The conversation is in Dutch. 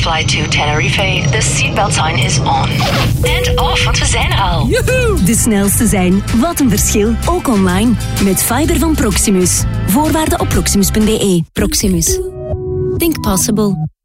flight to Tenerife. The seatbelt sign is on. And off, want we zijn er al. Joehoe! De snelste zijn. Wat een verschil. Ook online. Met fiber van Proximus. Voorwaarden op proximus.be. Proximus. Think possible.